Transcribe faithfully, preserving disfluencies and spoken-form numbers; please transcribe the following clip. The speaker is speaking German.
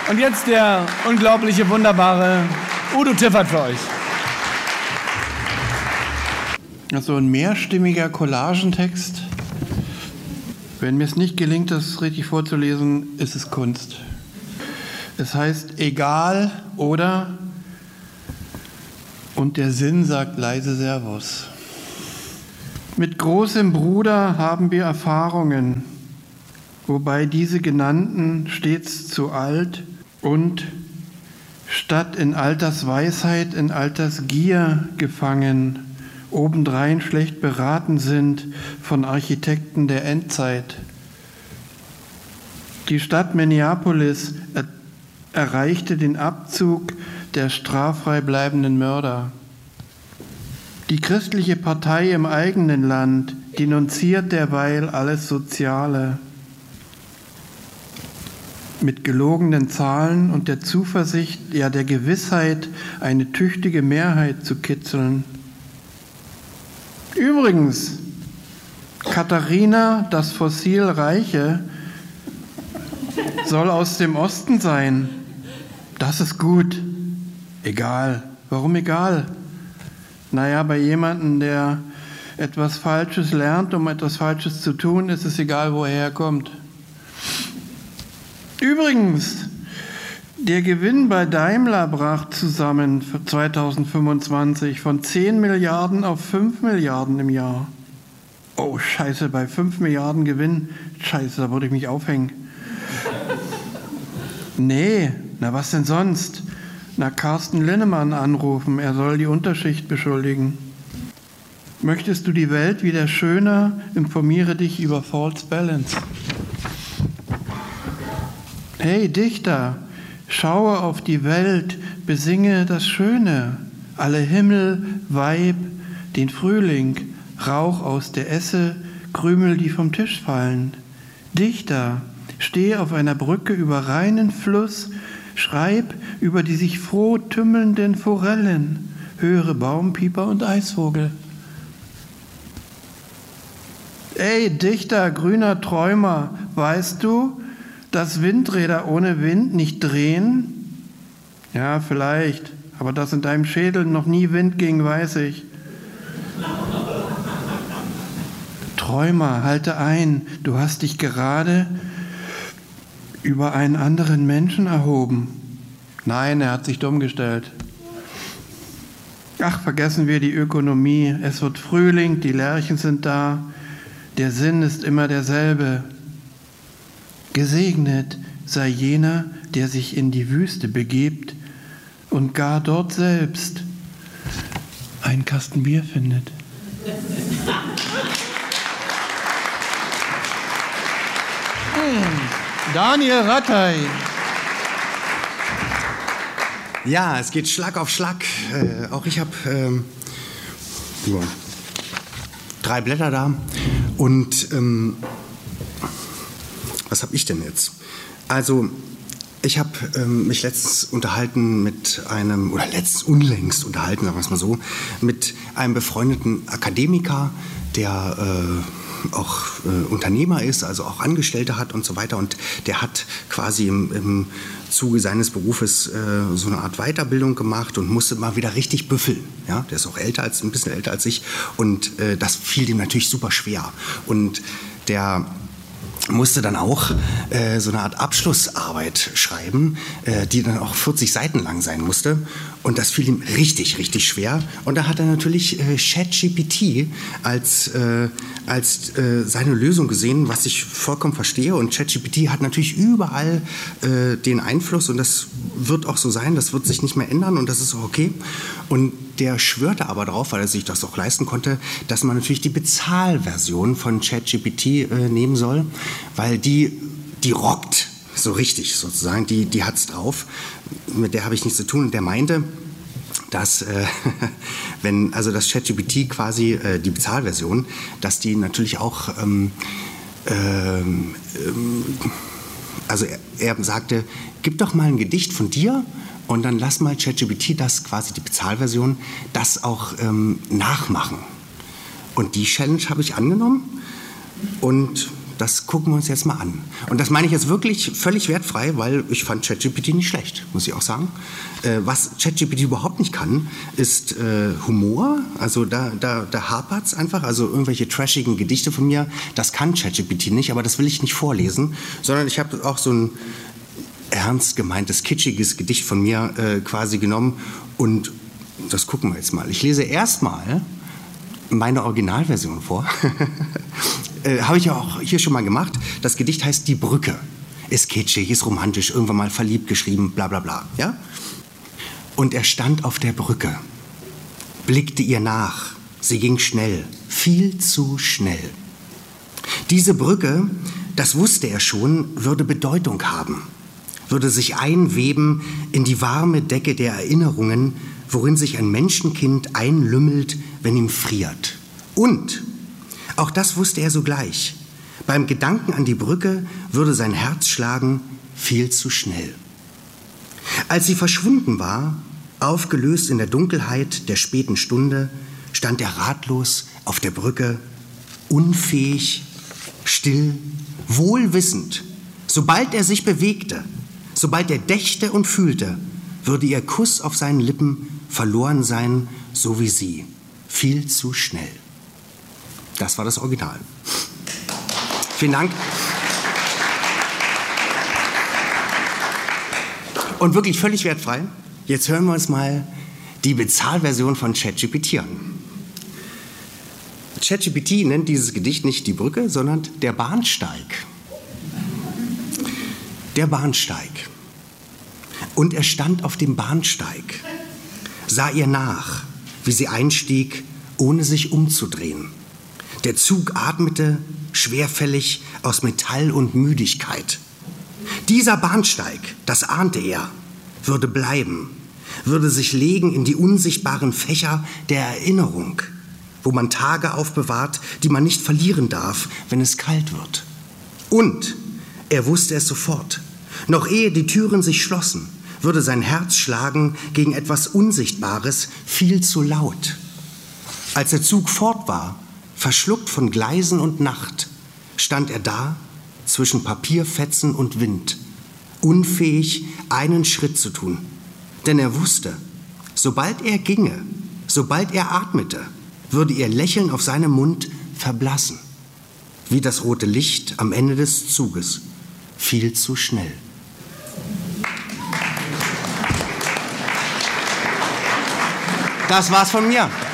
Und jetzt der unglaubliche, wunderbare Udo Tiffert für euch. Also ein mehrstimmiger Collagentext. Wenn mir es nicht gelingt, das richtig vorzulesen, ist es Kunst. Es heißt egal oder und der Sinn sagt leise Servus. Mit großem Bruder haben wir Erfahrungen, wobei diese genannten stets zu alt und statt in Altersweisheit in Altersgier gefangen, obendrein schlecht beraten sind von Architekten der Endzeit. Die Stadt Minneapolis er- erreichte den Abzug der straffrei bleibenden Mörder. Die christliche Partei im eigenen Land denunziert derweil alles Soziale. Mit gelogenen Zahlen und der Zuversicht, ja der Gewissheit, eine tüchtige Mehrheit zu kitzeln. Übrigens, Katharina, das Fossil Reiche, soll aus dem Osten sein. Das ist gut. Egal. Warum egal? Naja, bei jemandem, der etwas Falsches lernt, um etwas Falsches zu tun, ist es egal, woher er kommt. Übrigens, der Gewinn bei Daimler brach zusammen für zweitausendfünfundzwanzig von zehn Milliarden auf fünf Milliarden im Jahr. Oh, scheiße, bei fünf Milliarden Gewinn, scheiße, da würde ich mich aufhängen. Nee, na was denn sonst? Na, Carsten Linnemann anrufen, er soll die Unterschicht beschuldigen. Möchtest du die Welt wieder schöner? Informiere dich über False Balance. Hey Dichter, schaue auf die Welt, besinge das Schöne. Alle Himmel, Weib, den Frühling, Rauch aus der Esse, Krümel, die vom Tisch fallen. Dichter, steh auf einer Brücke über reinen Fluss, schreib über die sich froh tümmelnden Forellen, höre Baumpieper und Eisvogel. Ey, Dichter, grüner Träumer, weißt du, dass Windräder ohne Wind nicht drehen? Ja, vielleicht, aber dass in deinem Schädel noch nie Wind ging, weiß ich. Träumer, halte ein, du hast dich gerade über einen anderen Menschen erhoben. Nein, er hat sich dumm gestellt. Ach, vergessen wir die Ökonomie. Es wird Frühling, die Lerchen sind da. Der Sinn ist immer derselbe. Gesegnet sei jener, der sich in die Wüste begibt und gar dort selbst einen Kasten Bier findet. Daniel Rattay. Ja, es geht Schlag auf Schlag. Äh, auch ich habe ähm, drei Blätter da. Und ähm, was habe ich denn jetzt? Also, ich habe ähm, mich letztens unterhalten mit einem, oder letztens unlängst unterhalten, sagen wir es mal so, mit einem befreundeten Akademiker, der äh, auch äh, Unternehmer ist, also auch Angestellte hat und so weiter. Und der hat quasi im, im Zuge seines Berufes äh, so eine Art Weiterbildung gemacht und musste mal wieder richtig büffeln. Ja? Der ist auch älter als, ein bisschen älter als ich. Und äh, das fiel ihm natürlich super schwer. Und der musste dann auch äh, so eine Art Abschlussarbeit schreiben, äh, die dann auch vierzig Seiten lang sein musste. Und das fiel ihm richtig, richtig schwer. Und da hat er natürlich äh, ChatGPT als, äh, als äh, seine Lösung gesehen, was ich vollkommen verstehe. Und ChatGPT hat natürlich überall äh, den Einfluss und das wird auch so sein, das wird sich nicht mehr ändern und das ist auch okay. Und der schwörte aber darauf, weil er sich das auch leisten konnte, dass man natürlich die Bezahlversion von ChatGPT äh, nehmen soll, weil die, die rockt so richtig sozusagen, die, die hat's drauf. Mit der habe ich nichts zu tun. Und der meinte, dass äh, wenn also das ChatGPT quasi äh, die Bezahlversion, dass die natürlich auch ähm, ähm, also er, er sagte, gib doch mal ein Gedicht von dir und dann lass mal ChatGPT das quasi die Bezahlversion das auch ähm, nachmachen. Und die Challenge habe ich angenommen und das gucken wir uns jetzt mal an. Und das meine ich jetzt wirklich völlig wertfrei, weil ich fand ChatGPT nicht schlecht, muss ich auch sagen. Äh, was ChatGPT überhaupt nicht kann, ist äh, Humor. Also da, da, da hapert es einfach. Also irgendwelche trashigen Gedichte von mir, das kann ChatGPT nicht, aber das will ich nicht vorlesen, sondern ich habe auch so ein ernst gemeintes, kitschiges Gedicht von mir äh, quasi genommen und das gucken wir jetzt mal. Ich lese erstmal meine Originalversion vor. äh, Habe ich ja auch hier schon mal gemacht. Das Gedicht heißt Die Brücke. Ist kitschig, ist romantisch, irgendwann mal verliebt geschrieben, bla bla bla. Ja? Und er stand auf der Brücke, blickte ihr nach. Sie ging schnell, viel zu schnell. Diese Brücke, das wusste er schon, würde Bedeutung haben, würde sich einweben in die warme Decke der Erinnerungen, worin sich ein Menschenkind einlümmelt, wenn ihm friert. Und, auch das wusste er sogleich, beim Gedanken an die Brücke würde sein Herz schlagen viel zu schnell. Als sie verschwunden war, aufgelöst in der Dunkelheit der späten Stunde, stand er ratlos auf der Brücke, unfähig, still, wohlwissend, sobald er sich bewegte, sobald er dächte und fühlte, würde ihr Kuss auf seinen Lippen verloren sein, so wie sie. Viel zu schnell. Das war das Original. Vielen Dank. Und wirklich völlig wertfrei. Jetzt hören wir uns mal die Bezahlversion von ChatGPT an. ChatGPT nennt dieses Gedicht nicht die Brücke, sondern der Bahnsteig. Der Bahnsteig. Und er stand auf dem Bahnsteig, sah ihr nach, wie sie einstieg, ohne sich umzudrehen. Der Zug atmete schwerfällig aus Metall und Müdigkeit. Dieser Bahnsteig, das ahnte er, würde bleiben, würde sich legen in die unsichtbaren Fächer der Erinnerung, wo man Tage aufbewahrt, die man nicht verlieren darf, wenn es kalt wird. Und er wusste es sofort. Noch ehe die Türen sich schlossen, würde sein Herz schlagen gegen etwas Unsichtbares, viel zu laut. Als der Zug fort war, verschluckt von Gleisen und Nacht, stand er da zwischen Papierfetzen und Wind, unfähig, einen Schritt zu tun. Denn er wusste, sobald er ginge, sobald er atmete, würde ihr Lächeln auf seinem Mund verblassen, wie das rote Licht am Ende des Zuges, viel zu schnell. Das war's von mir.